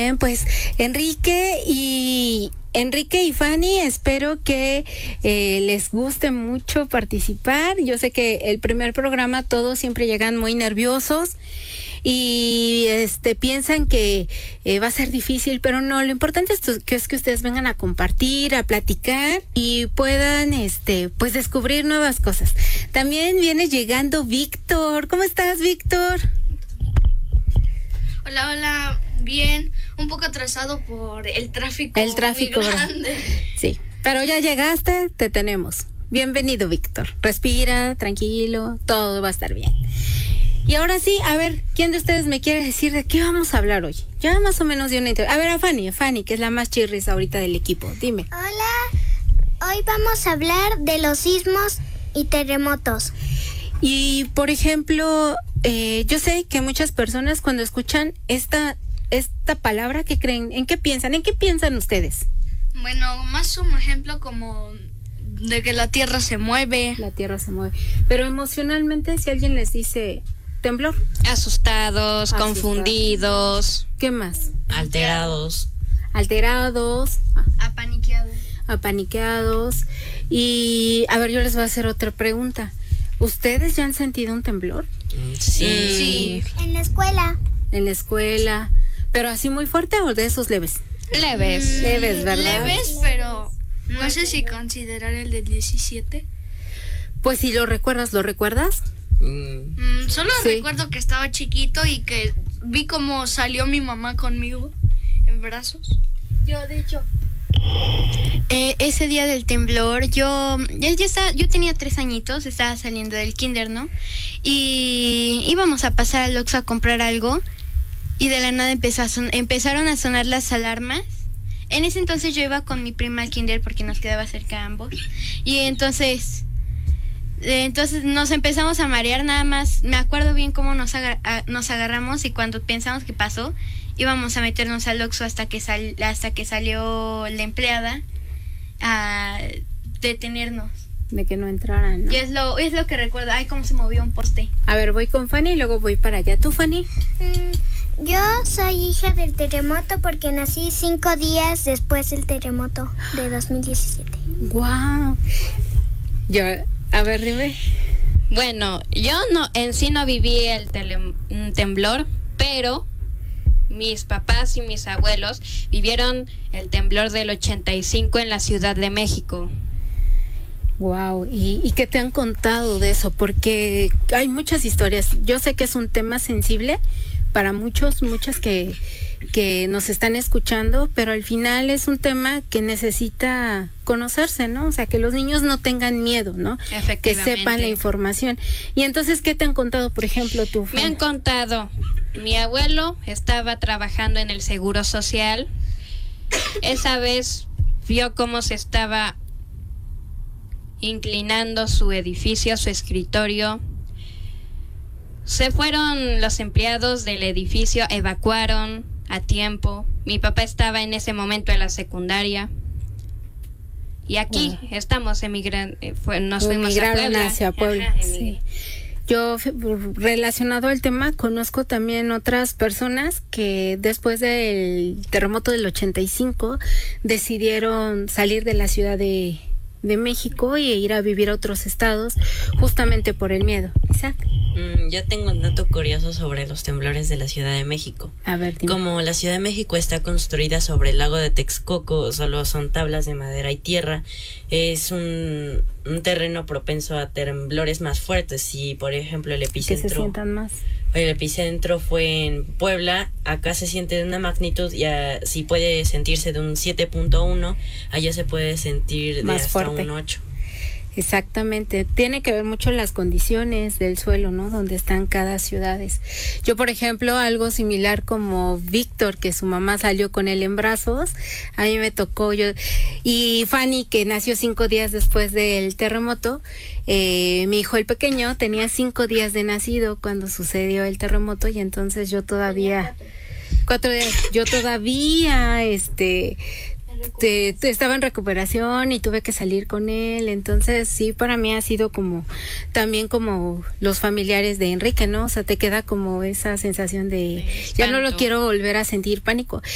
Bien, pues Enrique y Fanny, espero que les guste mucho participar. Yo sé que el primer programa todos siempre llegan muy nerviosos y piensan que va a ser difícil, pero no, lo importante es que ustedes vengan a compartir, a platicar y puedan pues descubrir nuevas cosas. También viene llegando Víctor. ¿Cómo estás, Víctor? Hola, hola, bien, un poco atrasado por el tráfico. El tráfico, muy grande. Sí, pero ya llegaste, te tenemos. Bienvenido, Víctor. Respira, tranquilo, todo va a estar bien. Y ahora sí, a ver, ¿quién de ustedes me quiere decir de qué vamos a hablar hoy? Ya más o menos de una A ver, a Fanny, que es la más chirris ahorita del equipo, dime. Hola, hoy vamos a hablar de los sismos y terremotos. Y, por ejemplo, yo sé que muchas personas cuando escuchan esta palabra, ¿qué creen? ¿En qué piensan? ¿En qué piensan ustedes? Bueno, más un ejemplo como de que la tierra se mueve. La tierra se mueve. Pero emocionalmente, si alguien les dice temblor. Asustados, confundidos. ¿Qué más? Alterados. Apaniqueados. Y, a ver, yo les voy a hacer otra pregunta. ¿Ustedes ya han sentido un temblor? Sí. En la escuela. En la escuela. ¿Pero así muy fuerte o de esos leves? Leves. Leves, ¿verdad? Leves, pero no sé si considerar el del 17. Pues si lo recuerdas. Solo Sí. recuerdo que estaba chiquito y que vi cómo salió mi mamá conmigo en brazos. Yo, de hecho. Ese día del temblor, yo tenía 3 añitos, estaba saliendo del kinder, ¿no? Y íbamos a pasar al Oxxo a comprar algo y de la nada empezaron a sonar las alarmas. En ese entonces yo iba con mi prima al kinder porque nos quedaba cerca a ambos. Y entonces nos empezamos a marear nada más. Me acuerdo bien cómo nos agarramos y cuando pensamos que pasó, íbamos a meternos al Oxxo hasta que salió la empleada a detenernos. De que no entraran, ¿no? Y es lo que recuerdo. Ay, cómo se movió un poste. A ver, voy con Fanny y luego voy para allá. ¿Tú, Fanny? Yo soy hija del terremoto porque nací 5 días después del terremoto de 2017. ¡Guau! Yo, a ver, dime. Bueno, yo en sí no viví un temblor, pero mis papás y mis abuelos vivieron el temblor del 85 en la Ciudad de México. Wow, ¿y qué te han contado de eso? Porque hay muchas historias. Yo sé que es un tema sensible para muchas que nos están escuchando, pero al final es un tema que necesita conocerse, ¿no? O sea, que los niños no tengan miedo, ¿no? Que sepan la información. Y entonces, ¿qué te han contado, por ejemplo, tú? Me han contado, mi abuelo estaba trabajando en el Seguro Social. Esa vez vio cómo se estaba inclinando su edificio, su escritorio. Se fueron los empleados del edificio, evacuaron a tiempo. Mi papá estaba en ese momento en la secundaria. Y aquí estamos emigrando, nos fuimos a Puebla. Hacia Puebla. Ajá, sí. Yo, relacionado al tema, conozco también otras personas que después del terremoto del 85 decidieron salir de la Ciudad de México y ir a vivir a otros estados justamente por el miedo. Isaac. Yo tengo un dato curioso sobre los temblores de la Ciudad de México. A ver, dime. Como la Ciudad de México está construida sobre el lago de Texcoco, solo son tablas de madera y tierra, es un terreno propenso a temblores más fuertes. Si, por ejemplo, el epicentro... Que se sientan más. El epicentro fue en Puebla, acá se siente de una magnitud, si puede sentirse de un 7.1, allá se puede sentir más de hasta fuerte. un 8. Exactamente, tiene que ver mucho las condiciones del suelo, ¿no? Donde están cada ciudades. Yo, por ejemplo, algo similar como Víctor, que su mamá salió con él en brazos, a mí me tocó y Fanny, que nació 5 días después del terremoto, mi hijo el pequeño tenía 5 días de nacido cuando sucedió el terremoto y entonces yo todavía 4 días, yo todavía estaba en recuperación y tuve que salir con él, entonces sí, para mí ha sido como también como los familiares de Enrique, ¿no? O sea, te queda como esa sensación de ya no lo quiero volver a sentir, pánico.